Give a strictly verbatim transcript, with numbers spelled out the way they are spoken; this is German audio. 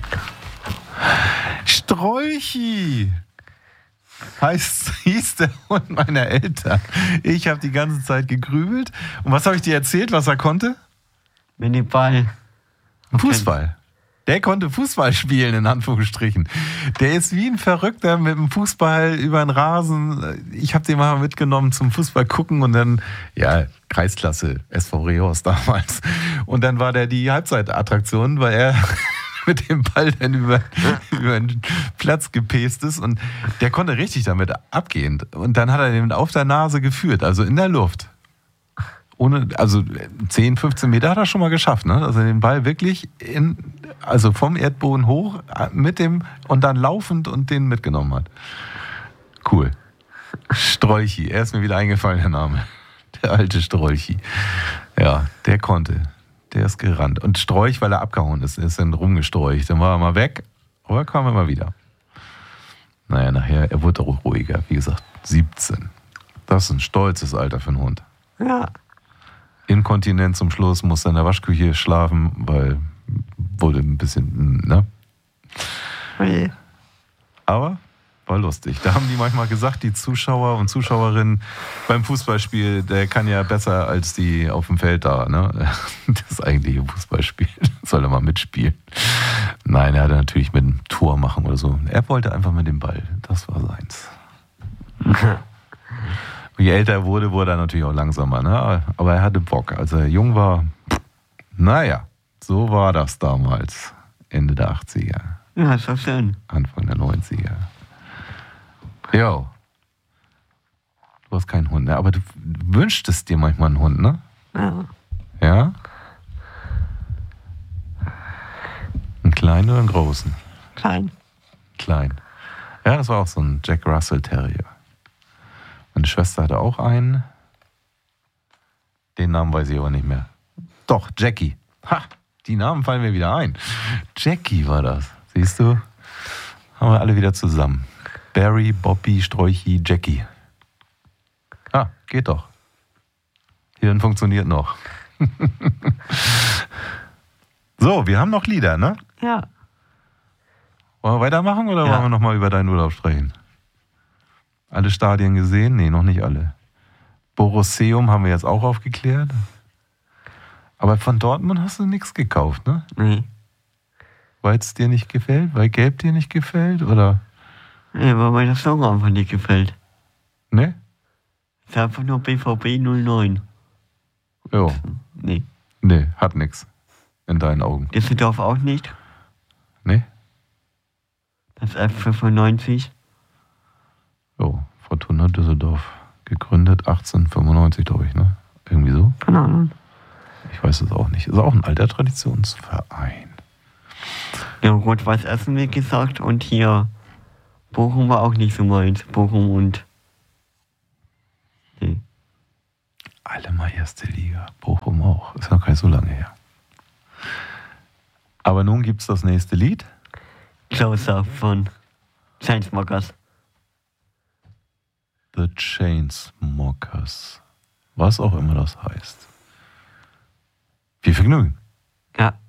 Strolchi. Heißt, hieß der Hund meiner Eltern. Ich habe die ganze Zeit gegrübelt. Und was habe ich dir erzählt, was er konnte? Mit dem Ball. Fußball. Der konnte Fußball spielen, in Anführungsstrichen. Der ist wie ein Verrückter mit dem Fußball über den Rasen. Ich habe den mal mitgenommen zum Fußball gucken und dann, ja, Kreisklasse, S V Rehorst damals. Und dann war der die Halbzeitattraktion, weil er mit dem Ball dann über, über den Platz gepäst ist. Und der konnte richtig damit abgehen. Und dann hat er den auf der Nase geführt, also in der Luft. Ohne, also zehn, fünfzehn Meter hat er schon mal geschafft, ne? Dass er den Ball wirklich in, also vom Erdboden hoch mit dem und dann laufend und den mitgenommen hat. Cool. Strolchi, er ist mir wieder eingefallen, der Name. Der alte Strolchi. Ja, der konnte. Der ist gerannt. Und Strolch, weil er abgehauen ist. Er ist dann rumgestrolcht. Dann war er mal weg, aber kam immer wieder. Naja, nachher, er wurde auch ruhiger. Wie gesagt, siebzehn. Das ist ein stolzes Alter für einen Hund. Ja. Inkontinent zum Schluss, musste in der Waschküche schlafen, weil wurde ein bisschen, ne? Okay. Aber war lustig. Da haben die manchmal gesagt, die Zuschauer und Zuschauerinnen beim Fußballspiel, der kann ja besser als die auf dem Feld da, ne? Das eigentliche Fußballspiel. Soll er mal mitspielen. Nein, er hatte natürlich mit einem Tor machen oder so. Er wollte einfach mit dem Ball. Das war seins. Je älter er wurde, wurde er natürlich auch langsamer, ne? Aber er hatte Bock. Als er jung war, naja, so war das damals. Ende der achtziger. Ja, ist doch schön. Anfang der neunziger. Jo. Du hast keinen Hund, ne? Aber du wünschtest dir manchmal einen Hund, ne? Ja. Ja? Einen kleinen oder einen großen? Klein. Klein. Ja, das war auch so ein Jack Russell Terrier. Meine Schwester hatte auch einen. Den Namen weiß ich aber nicht mehr. Doch, Jackie. Ha, die Namen fallen mir wieder ein. Jackie war das. Siehst du? Haben wir alle wieder zusammen. Barry, Bobby, Strolchi, Jackie. Ah, geht doch. Hirn funktioniert noch. So, wir haben noch Lieder, ne? Ja. Wollen wir weitermachen oder Ja. wollen wir nochmal über deinen Urlaub sprechen? Alle Stadien gesehen? Nee, noch nicht alle. Borusseum haben wir jetzt auch aufgeklärt. Aber von Dortmund hast du nichts gekauft, ne? Nee. Weil es dir nicht gefällt? Weil Gelb dir nicht gefällt? Oder? Nee, weil mir das Song einfach nicht gefällt. Ne? Es ist einfach nur B V B null neun. Jo. Nee. Nee, hat nix. In deinen Augen. Düsseldorf auch nicht. Ne? Das F fünfundneunzig. Jo. Fortuna Düsseldorf. Gegründet achtzehnhundertfünfundneunzig, glaube ich, ne? Irgendwie so? Keine Ahnung. Ich weiß es auch nicht. Ist auch ein alter Traditionsverein. Ja, Rot-Weiß Essen, wie gesagt. Und hier Bochum war auch nicht so meins. Bochum und... Nee. Alle mal erste Liga. Bochum auch. Ist noch gar nicht so lange her. Aber nun gibt's das nächste Lied. Closer von Chainsmokers. The Chainsmokers. Was auch immer das heißt. Viel Vergnügen. Ja.